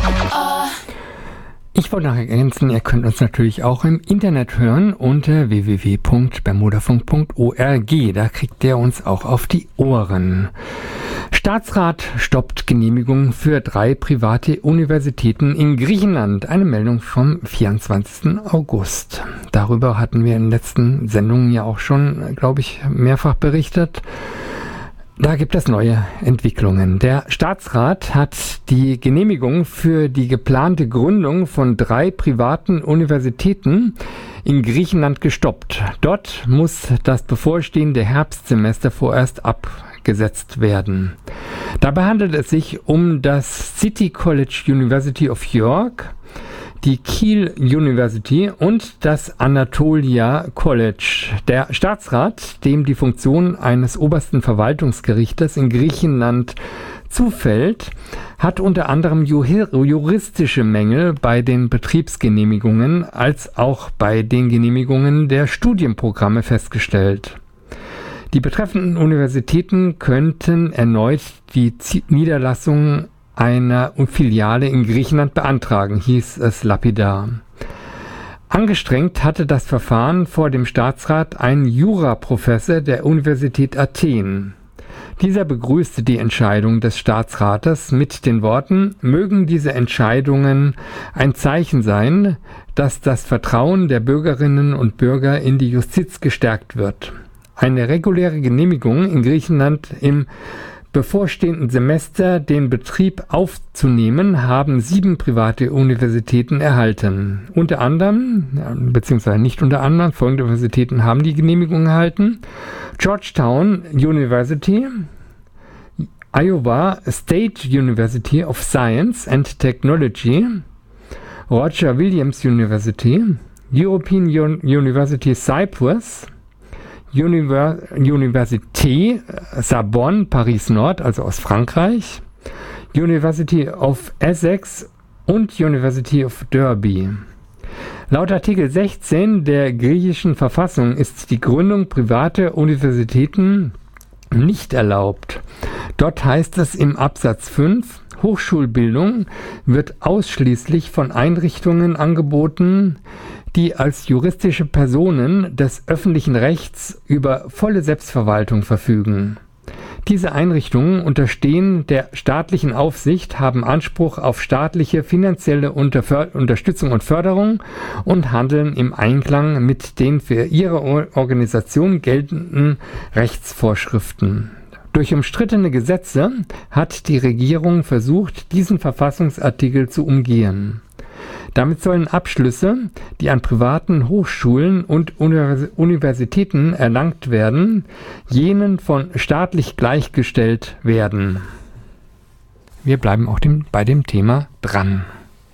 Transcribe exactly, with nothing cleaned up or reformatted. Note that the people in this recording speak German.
Ich wollte noch ergänzen, ihr könnt uns natürlich auch im Internet hören unter w w w punkt bermudafunk punkt org. Da kriegt ihr uns auch auf die Ohren. Staatsrat stoppt Genehmigung für drei private Universitäten in Griechenland. Eine Meldung vom vierundzwanzigsten August. Darüber hatten wir in den letzten Sendungen ja auch schon, glaube ich, mehrfach berichtet. Da gibt es neue Entwicklungen. Der Staatsrat hat die Genehmigung für die geplante Gründung von drei privaten Universitäten in Griechenland gestoppt. Dort muss das bevorstehende Herbstsemester vorerst abgesetzt werden. Dabei handelt es sich um das City College University of York, die Keele University und das Anatolia College. Der Staatsrat, dem die Funktion eines obersten Verwaltungsgerichtes in Griechenland zufällt, hat unter anderem juristische Mängel bei den Betriebsgenehmigungen als auch bei den Genehmigungen der Studienprogramme festgestellt. Die betreffenden Universitäten könnten erneut die Niederlassung einer Filiale in Griechenland beantragen, hieß es lapidar. Angestrengt hatte das Verfahren vor dem Staatsrat ein Juraprofessor der Universität Athen. Dieser begrüßte die Entscheidung des Staatsrates mit den Worten: Mögen diese Entscheidungen ein Zeichen sein, dass das Vertrauen der Bürgerinnen und Bürger in die Justiz gestärkt wird. Eine reguläre Genehmigung in Griechenland im bevorstehenden Semester den Betrieb aufzunehmen, haben sieben private Universitäten erhalten. Unter anderem, beziehungsweise nicht unter anderem, folgende Universitäten haben die Genehmigung erhalten: Georgetown University, Iowa State University of Science and Technology, Roger Williams University, European University Cyprus, Univers- Université Sorbonne Paris Nord, also aus Frankreich, University of Essex und University of Derby. Laut Artikel sechzehn der griechischen Verfassung ist die Gründung privater Universitäten nicht erlaubt. Dort heißt es im Absatz fünf, Hochschulbildung wird ausschließlich von Einrichtungen angeboten, die als juristische Personen des öffentlichen Rechts über volle Selbstverwaltung verfügen. Diese Einrichtungen unterstehen der staatlichen Aufsicht, haben Anspruch auf staatliche finanzielle Unterfer- Unterstützung und Förderung und handeln im Einklang mit den für ihre Organisation geltenden Rechtsvorschriften. Durch umstrittene Gesetze hat die Regierung versucht, diesen Verfassungsartikel zu umgehen. Damit sollen Abschlüsse, die an privaten Hochschulen und Universitäten erlangt werden, jenen von staatlich gleichgestellt werden. Wir bleiben auch dem, bei dem Thema dran.